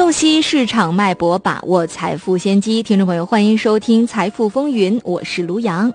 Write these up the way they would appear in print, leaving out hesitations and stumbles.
洞悉市场脉搏，把握财富先机。听众朋友，欢迎收听财富风云，我是卢阳。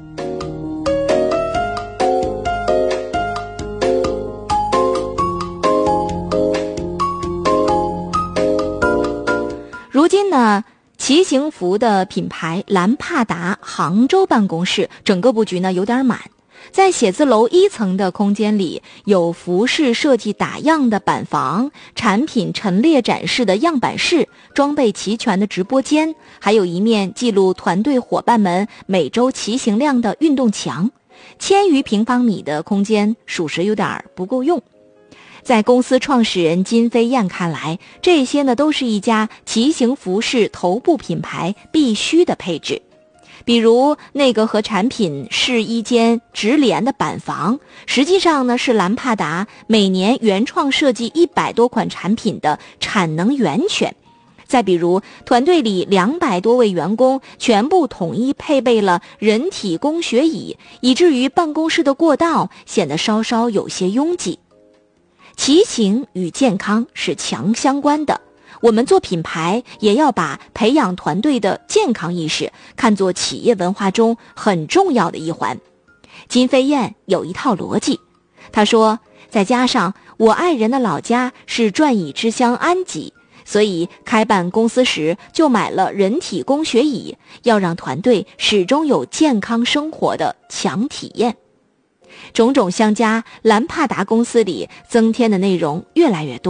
如今呢，骑行服的品牌兰帕达杭州办公室整个布局呢有点满。在写字楼1层的空间里，有服饰设计打样的板房，产品陈列展示的样板室，装备齐全的直播间，还有一面记录团队伙伴们每周骑行量的运动墙。1000余平方米的空间，属实有点不够用。在公司创始人金飞燕看来，这些呢都是一家骑行服饰头部品牌必须的配置。比如那个和产品是一间直联的板房，实际上呢是兰帕达每年原创设计100多款产品的产能源泉。再比如团队里200多位员工全部统一配备了人体工学椅，以至于办公室的过道显得稍稍有些拥挤。骑行与健康是强相关的，我们做品牌也要把培养团队的健康意识看作企业文化中很重要的一环。金飞燕有一套逻辑，他说，再加上我爱人的老家是转椅之乡安吉，所以开办公司时就买了人体工学椅，要让团队始终有健康生活的强体验。种种相加，兰帕达公司里增添的内容越来越多。